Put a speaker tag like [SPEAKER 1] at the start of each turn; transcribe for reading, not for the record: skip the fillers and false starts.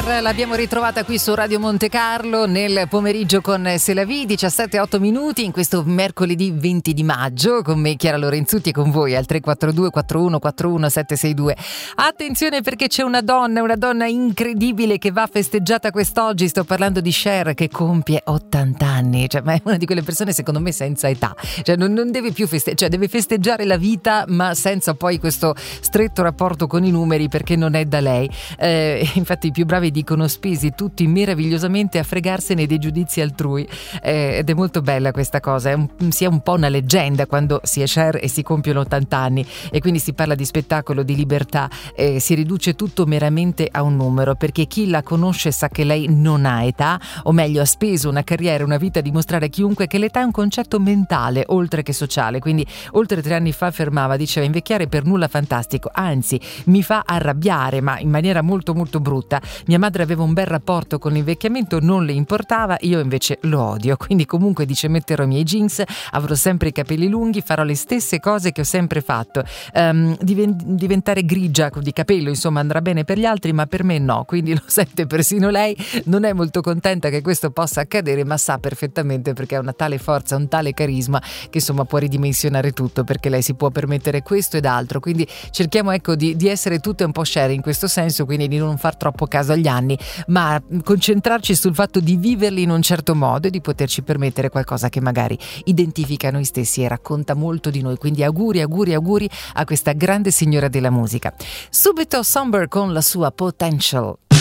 [SPEAKER 1] Cher l'abbiamo ritrovata qui su Radio Monte Carlo nel pomeriggio con C'est la vie, 17:08 minuti in questo mercoledì 20 di maggio con me Chiara Lorenzutti e con voi al 342 41 41 762. Attenzione perché c'è una donna incredibile che va festeggiata quest'oggi. Sto parlando di Cher che compie 80 anni, cioè, ma è una di quelle persone secondo me senza età, cioè non deve più deve festeggiare la vita ma senza poi questo stretto rapporto con i numeri perché non è da lei. Infatti i più bravi dicono spesi tutti meravigliosamente a fregarsene dei giudizi altrui, ed è molto bella questa cosa, si è un po' una leggenda quando si è Cher e si compiono 80 anni e quindi si parla di spettacolo, di libertà, si riduce tutto meramente a un numero, perché chi la conosce sa che lei non ha età, o meglio ha speso una carriera, una vita a dimostrare a chiunque che l'età è un concetto mentale oltre che sociale. Quindi oltre 3 anni fa affermava, diceva: invecchiare per nulla fantastico, anzi mi fa arrabbiare, ma in maniera molto molto brutta. Mia madre aveva un bel rapporto con l'invecchiamento, non le importava, io invece lo odio, quindi comunque, dice, metterò i miei jeans, avrò sempre i capelli lunghi, farò le stesse cose che ho sempre fatto, diventare grigia di capello insomma andrà bene per gli altri ma per me no, quindi lo sente persino lei, non è molto contenta che questo possa accadere, ma sa perfettamente perché ha una tale forza, un tale carisma che insomma può ridimensionare tutto, perché lei si può permettere questo ed altro. Quindi cerchiamo, ecco, di essere tutte un po' Cher in questo senso, quindi di non far troppo caso agli anni ma concentrarci sul fatto di viverli in un certo modo e di poterci permettere qualcosa che magari identifica noi stessi e racconta molto di noi. Quindi auguri a questa grande signora della musica. Subito Somber con la sua Potential.